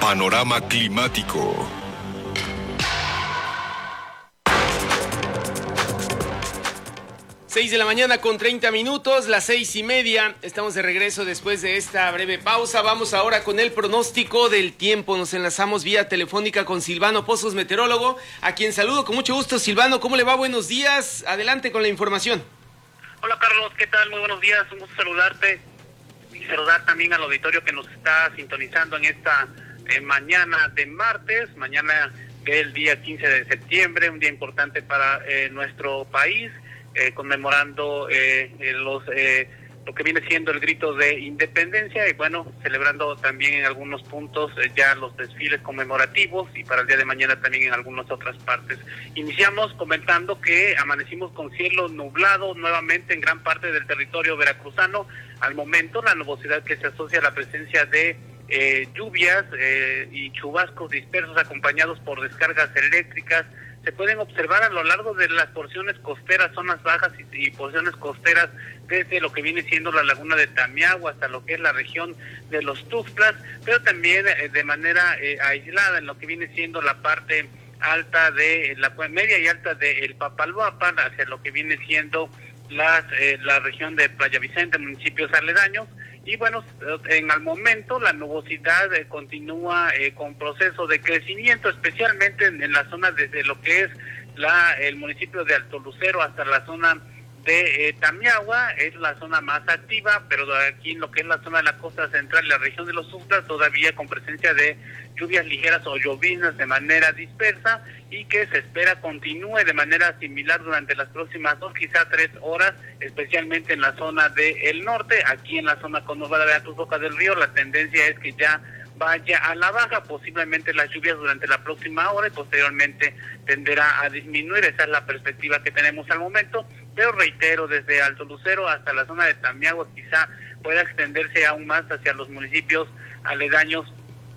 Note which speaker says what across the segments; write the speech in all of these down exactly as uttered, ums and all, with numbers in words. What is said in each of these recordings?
Speaker 1: Panorama climático.
Speaker 2: Seis de la mañana con treinta minutos, las seis y media. Estamos de regreso después de esta breve pausa. Vamos ahora con el pronóstico del tiempo. Nos enlazamos vía telefónica con Silvano Pozos, meteorólogo, a quien saludo con mucho gusto. Silvano, ¿cómo le va? Buenos días. Adelante con la información.
Speaker 3: Hola Carlos, ¿qué tal? Muy buenos días. Un gusto saludarte y saludar también al auditorio que nos está sintonizando en esta eh, mañana de martes, mañana del día quince de septiembre, un día importante para eh, nuestro país. Eh, conmemorando eh, eh, los eh, lo que viene siendo el grito de independencia y bueno, celebrando también en algunos puntos eh, ya los desfiles conmemorativos y para el día de mañana también en algunas otras partes. Iniciamos comentando que amanecimos con cielo nublado nuevamente en gran parte del territorio veracruzano. Al momento la nubosidad que se asocia a la presencia de eh, lluvias eh, y chubascos dispersos acompañados por descargas eléctricas se pueden observar a lo largo de las porciones costeras, zonas bajas y, y porciones costeras desde lo que viene siendo la laguna de Tamiahua hasta lo que es la región de los Tuxtlas, pero también eh, de manera eh, aislada en lo que viene siendo la parte alta de la media y alta de el Papaloapan hacia lo que viene siendo las eh, la región de Playa Vicente, municipios aledaños. Y bueno, en el momento la nubosidad eh, continúa eh, con proceso de crecimiento, especialmente en, en la zona desde lo que es la el municipio de Alto Lucero hasta la zona de eh, Tamiahua, es la zona más activa, pero aquí en lo que es la zona de la costa central y la región de los Tuxtlas todavía con presencia de lluvias ligeras o lloviznas de manera dispersa y que se espera continúe de manera similar durante las próximas dos, quizá tres horas, especialmente en la zona del norte. Aquí en la zona conurbada de Veracruz, Boca del Río, la tendencia es que ya vaya a la baja, posiblemente las lluvias durante la próxima hora y posteriormente tenderá a disminuir. Esa es la perspectiva que tenemos al momento, pero reitero, desde Alto Lucero hasta la zona de Tamiahua quizá pueda extenderse aún más hacia los municipios aledaños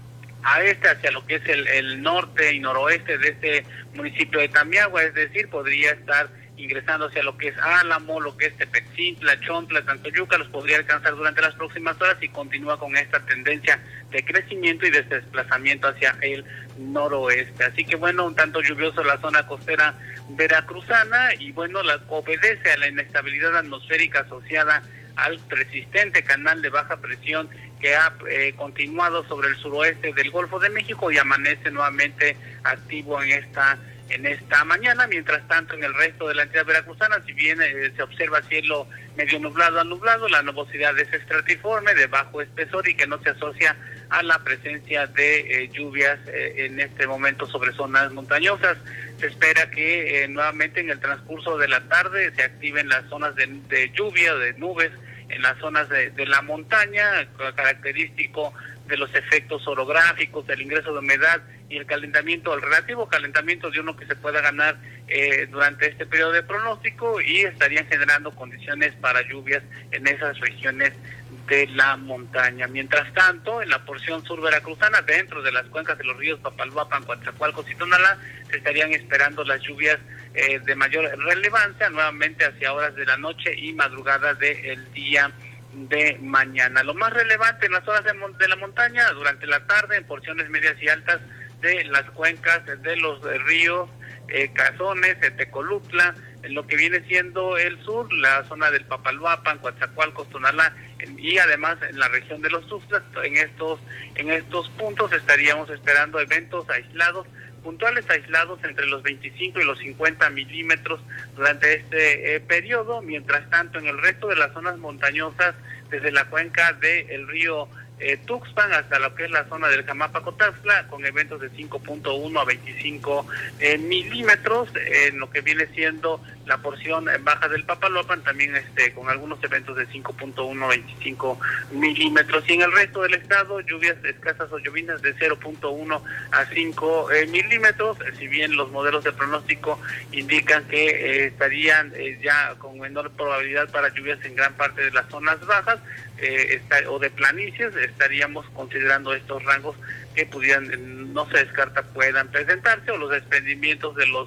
Speaker 3: a este, hacia lo que es el, el norte y noroeste de este municipio de Tamiahua, es decir, podría estar ingresando hacia lo que es Álamo, lo que es Tepetzintla, Chontla, Tantoyuca, los podría alcanzar durante las próximas horas y continúa con esta tendencia de crecimiento y de desplazamiento hacia el noroeste. Así que bueno, un tanto lluvioso la zona costera veracruzana y bueno, la, obedece a la inestabilidad atmosférica asociada al persistente canal de baja presión que ha eh, continuado sobre el suroeste del Golfo de México y amanece nuevamente activo en esta en esta mañana. Mientras tanto, en el resto de la entidad veracruzana, si bien eh, se observa cielo medio nublado a nublado, la nubosidad es estratiforme, de bajo espesor y que no se asocia a la presencia de eh, lluvias eh, en este momento sobre zonas montañosas. Se espera que eh, nuevamente en el transcurso de la tarde se activen las zonas de, de lluvia, de nubes, en las zonas de, de la montaña, característico de los efectos orográficos, del ingreso de humedad y el calentamiento, el relativo calentamiento de uno que se pueda ganar eh, durante este periodo de pronóstico y estarían generando condiciones para lluvias en esas regiones de la montaña. Mientras tanto, en la porción sur veracruzana, dentro de las cuencas de los ríos Papaloapan, Coatzacoalcos y Tonalá, se estarían esperando las lluvias eh, de mayor relevancia, nuevamente hacia horas de la noche y madrugada del día de mañana. Lo más relevante en las horas de, de la montaña, durante la tarde, en porciones medias y altas de las cuencas de los de ríos, eh, Cazones, Tecolutla, en lo que viene siendo el sur, la zona del Papaloapan, Coatzacoalcos, Tonalá, y además en la región de los Tuxtlas. En estos, en estos puntos estaríamos esperando eventos aislados, puntuales aislados entre los veinticinco y los cincuenta milímetros durante este eh, periodo. Mientras tanto, en el resto de las zonas montañosas, desde la cuenca del río Eh, Tuxpan hasta lo que es la zona del Jamapa-Cotaxtla, con eventos de cinco punto uno a veinticinco eh, milímetros, eh, en lo que viene siendo la porción baja del Papaloapan, también este con algunos eventos de cinco punto uno a veinticinco milímetros, y en el resto del estado, lluvias escasas o llovinas de cero punto uno a cinco eh, milímetros, si bien los modelos de pronóstico indican que eh, estarían eh, ya con menor probabilidad para lluvias en gran parte de las zonas bajas, Eh, está, o de planicies, estaríamos considerando estos rangos que pudieran, no se descarta puedan presentarse, o los desprendimientos de los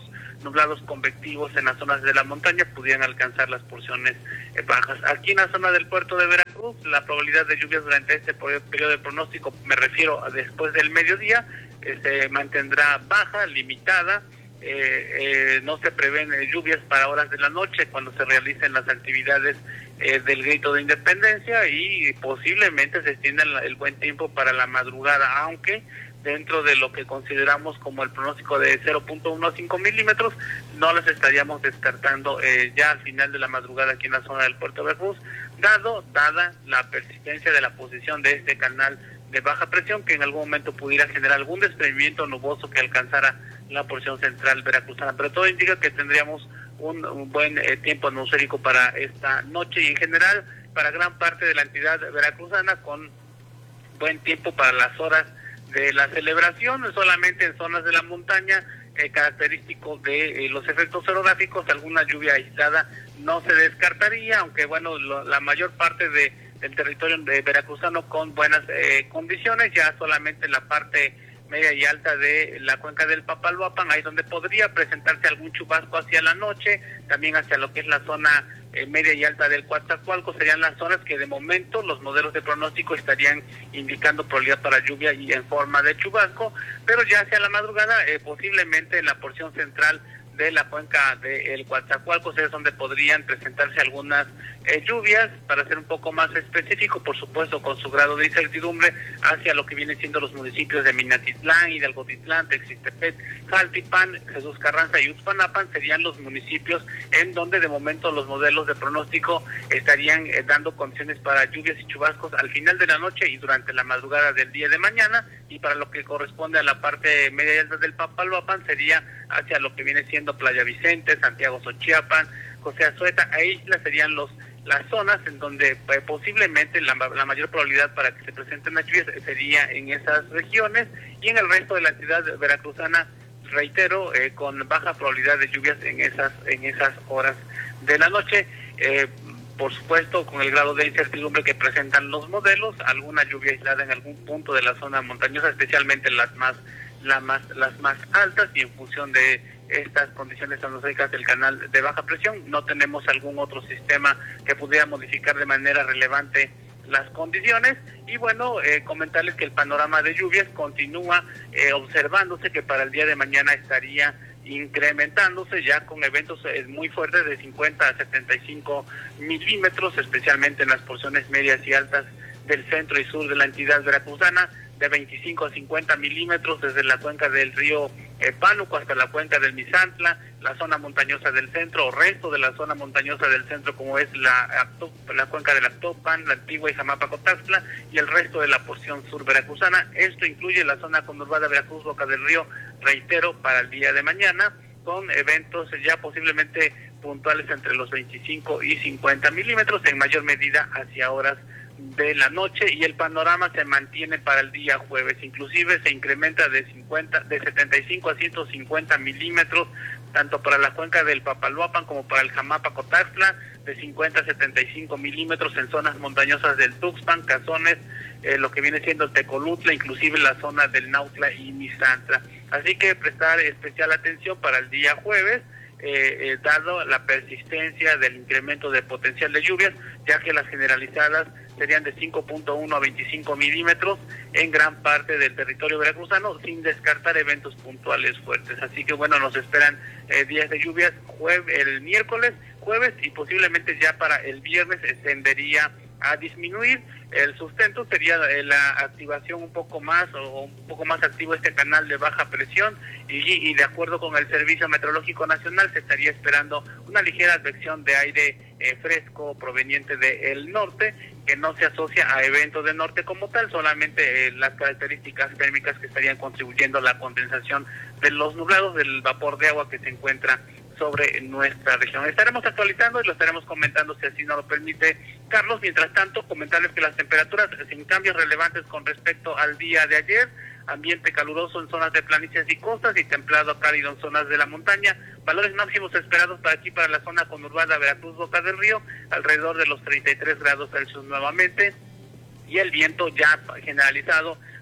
Speaker 3: nublados convectivos en las zonas de la montaña pudieran alcanzar las porciones eh, bajas. Aquí en la zona del puerto de Veracruz, la probabilidad de lluvias durante este periodo de pronóstico, me refiero a después del mediodía, eh, se mantendrá baja, limitada. Eh, eh, no se prevén eh, lluvias para horas de la noche cuando se realicen las actividades eh, del grito de independencia, y posiblemente se extienda el, el buen tiempo para la madrugada, aunque dentro de lo que consideramos como el pronóstico de cero punto quince milímetros, no las estaríamos descartando eh, ya al final de la madrugada aquí en la zona del puerto de Veracruz, dado, dada la persistencia de la posición de este canal de baja presión, que en algún momento pudiera generar algún desprendimiento nuboso que alcanzara la porción central veracruzana. Pero todo indica que tendríamos un, un buen eh, tiempo atmosférico para esta noche, y en general para gran parte de la entidad veracruzana, con buen tiempo para las horas de la celebración, solamente en zonas de la montaña, eh, característico de eh, los efectos orográficos, alguna lluvia aislada no se descartaría, aunque bueno, lo, la mayor parte de, del territorio de veracruzano con buenas eh, condiciones, ya solamente en la parte media y alta de la cuenca del Papaloapan, ahí donde podría presentarse algún chubasco hacia la noche, también hacia lo que es la zona eh, media y alta del Coatzacoalcos, serían las zonas que de momento los modelos de pronóstico estarían indicando probabilidad para lluvia y en forma de chubasco, pero ya hacia la madrugada eh, posiblemente en la porción central de la cuenca del Coatzacoalcos es donde podrían presentarse algunas eh, lluvias, para ser un poco más específico, por supuesto con su grado de incertidumbre hacia lo que vienen siendo los municipios de Minatitlán, Hidalgotitlán, Texitepec, Jaltipan, Jesús Carranza y Uxpanapan, serían los municipios en donde de momento los modelos de pronóstico estarían eh, dando condiciones para lluvias y chubascos al final de la noche y durante la madrugada del día de mañana, y para lo que corresponde a la parte media y alta del Papaloapan sería hacia lo que viene siendo Playa Vicente, Santiago Xochiapan, José Azueta, e Isla serían los las zonas en donde eh, posiblemente la, la mayor probabilidad para que se presenten las lluvias sería en esas regiones, y en el resto de la ciudad veracruzana, reitero, eh, con baja probabilidad de lluvias en esas en esas horas de la noche. Eh, por supuesto, con el grado de incertidumbre que presentan los modelos, alguna lluvia aislada en algún punto de la zona montañosa, especialmente las más la más, las más altas, y en función de estas condiciones atmosféricas del canal de baja presión, no tenemos algún otro sistema que pudiera modificar de manera relevante las condiciones. Y bueno, eh, comentarles que el panorama de lluvias continúa eh, observándose, que para el día de mañana estaría incrementándose ya con eventos eh, muy fuertes de cincuenta a setenta y cinco milímetros, especialmente en las porciones medias y altas del centro y sur de la entidad veracruzana, de veinticinco a cincuenta milímetros desde la cuenca del río eh, Pánuco hasta la cuenca del Misantla, la zona montañosa del centro, o resto de la zona montañosa del centro, como es la, la cuenca del Actopan, la Antigua y Jamapa-Cotaxtla, y el resto de la porción sur veracruzana. Esto incluye la zona conurbada Veracruz, Boca del Río, reitero, para el día de mañana, con eventos ya posiblemente puntuales entre los veinticinco y cincuenta milímetros, en mayor medida hacia horas de la noche, y el panorama se mantiene para el día jueves, inclusive se incrementa de cincuenta, de setenta y cinco a ciento cincuenta milímetros, tanto para la cuenca del Papaloapan como para el Jamapa-Cotaxtla, de cincuenta a setenta y cinco milímetros en zonas montañosas del Tuxpan, Cazones, eh, lo que viene siendo el Tecolutla, inclusive la zona del Nautla y Misantla. Así que prestar especial atención para el día jueves, eh, eh, dado la persistencia del incremento de potencial de lluvias, ya que las generalizadas serían de cinco punto uno a veinticinco milímetros en gran parte del territorio veracruzano, sin descartar eventos puntuales fuertes. Así que bueno, nos esperan eh, días de lluvias jueves, el miércoles, jueves, y posiblemente ya para el viernes tendería a disminuir. El sustento sería la activación un poco más o un poco más activo este canal de baja presión, y, y de acuerdo con el Servicio Meteorológico Nacional se estaría esperando una ligera advección de aire eh, fresco proveniente del norte, que no se asocia a eventos del norte como tal, solamente eh, las características térmicas que estarían contribuyendo a la condensación de los nublados del vapor de agua que se encuentra sobre nuestra región. Estaremos actualizando y lo estaremos comentando si así nos lo permite Carlos. Mientras tanto, comentarles que las temperaturas sin cambios relevantes con respecto al día de ayer, ambiente caluroso en zonas de planicies y costas y templado a cálido en zonas de la montaña, valores máximos esperados para aquí, para la zona conurbada Veracruz, Boca del Río, alrededor de los treinta y tres grados Celsius nuevamente, y el viento ya generalizado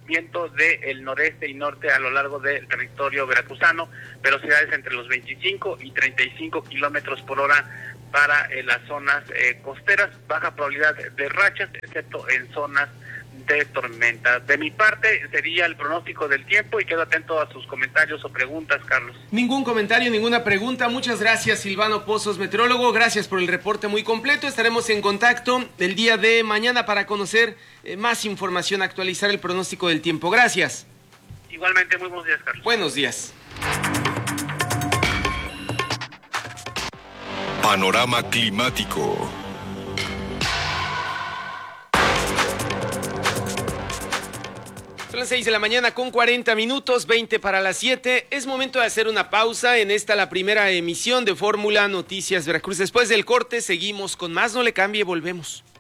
Speaker 3: viento del noreste y norte a lo largo del territorio veracruzano, velocidades entre los veinticinco y treinta y cinco kilómetros por hora para eh, las zonas eh, costeras, baja probabilidad de rachas, excepto en zonas de tormenta. De mi parte sería el pronóstico del tiempo y quedo atento a sus comentarios o preguntas, Carlos.
Speaker 2: Ningún comentario, ninguna pregunta. Muchas gracias, Silvano Pozos, meteorólogo. Gracias por el reporte muy completo. Estaremos en contacto el día de mañana para conocer eh, más información, actualizar el pronóstico del tiempo. Gracias.
Speaker 3: Igualmente, muy buenos días, Carlos.
Speaker 2: Buenos días.
Speaker 1: Panorama climático.
Speaker 2: Son las seis de la mañana con cuarenta minutos, veinte para las siete. Es momento de hacer una pausa en esta, la primera emisión de Fórmula Noticias Veracruz. Después del corte seguimos con más. No le cambie, volvemos.